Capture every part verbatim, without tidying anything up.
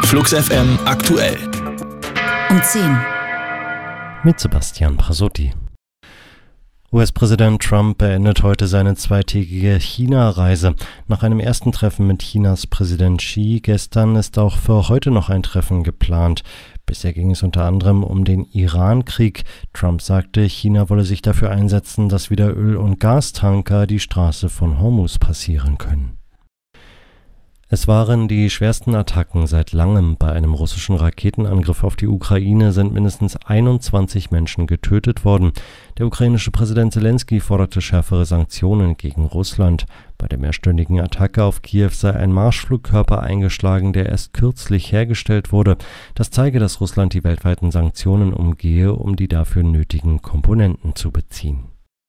Flux F M aktuell. Um zehn. Mit Sebastian Prasotti. U S-Präsident Trump beendet heute seine zweitägige China-Reise. Nach einem ersten Treffen mit Chinas Präsident Xi gestern ist auch für heute noch ein Treffen geplant. Bisher ging es unter anderem um den Iran-Krieg. Trump sagte, China wolle sich dafür einsetzen, dass wieder Öl- und Gastanker die Straße von Hormuz passieren können. Es waren die schwersten Attacken seit langem. Bei einem russischen Raketenangriff auf die Ukraine sind mindestens einundzwanzig Menschen getötet worden. Der ukrainische Präsident Zelensky forderte schärfere Sanktionen gegen Russland. Bei der mehrstündigen Attacke auf Kiew sei ein Marschflugkörper eingeschlagen, der erst kürzlich hergestellt wurde. Das zeige, dass Russland die weltweiten Sanktionen umgehe, um die dafür nötigen Komponenten zu beziehen.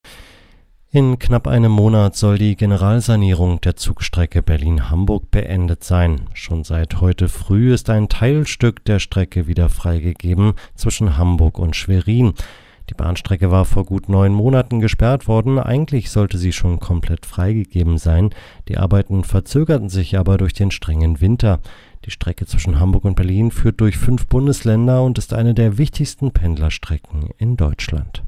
In knapp einem Monat soll die Generalsanierung der Zugstrecke Berlin-Hamburg beendet sein. Schon seit heute früh ist ein Teilstück der Strecke wieder freigegeben zwischen Hamburg und Schwerin. Die Bahnstrecke war vor gut neun Monaten gesperrt worden. Eigentlich sollte sie schon komplett freigegeben sein. Die Arbeiten verzögerten sich aber durch den strengen Winter. Die Strecke zwischen Hamburg und Berlin führt durch fünf Bundesländer und ist eine der wichtigsten Pendlerstrecken in Deutschland.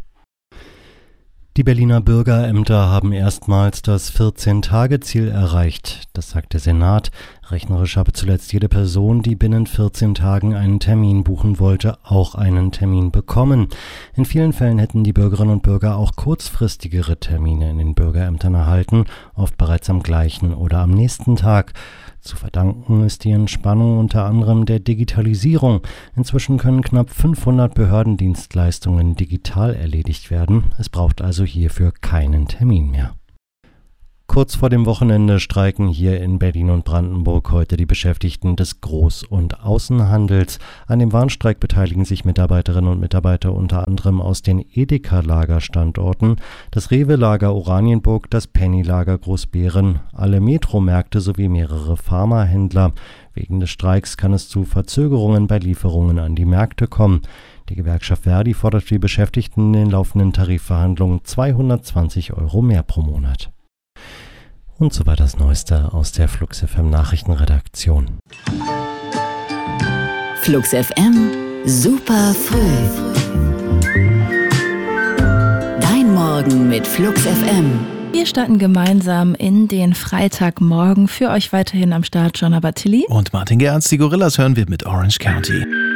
Die Berliner Bürgerämter haben erstmals das vierzehn-Tage-Ziel erreicht. Das sagt der Senat. Rechnerisch habe zuletzt jede Person, die binnen vierzehn Tagen einen Termin buchen wollte, auch einen Termin bekommen. In vielen Fällen hätten die Bürgerinnen und Bürger auch kurzfristigere Termine in den Bürgerämtern erhalten, oft bereits am gleichen oder am nächsten Tag. Zu verdanken ist die Entspannung unter anderem der Digitalisierung. Inzwischen können knapp fünfhundert Behördendienstleistungen digital erledigt werden. Es braucht also hierfür keinen Termin mehr. Kurz vor dem Wochenende streiken hier in Berlin und Brandenburg heute die Beschäftigten des Groß- und Außenhandels. An dem Warnstreik beteiligen sich Mitarbeiterinnen und Mitarbeiter unter anderem aus den Edeka-Lagerstandorten, das Rewe-Lager Oranienburg, das Penny-Lager Großbeeren, alle Metromärkte sowie mehrere Pharmahändler. Wegen des Streiks kann es zu Verzögerungen bei Lieferungen an die Märkte kommen. Die Gewerkschaft Verdi fordert für die Beschäftigten in den laufenden Tarifverhandlungen zweihundertzwanzig Euro mehr pro Monat. Und so war das Neueste aus der Flux F M Nachrichtenredaktion. Flux F M, super früh. Dein Morgen mit Flux F M. Wir starten gemeinsam in den Freitagmorgen. Für euch weiterhin am Start John Abatilli und Martin Gerz. Die Gorillas hören wir mit Orange County.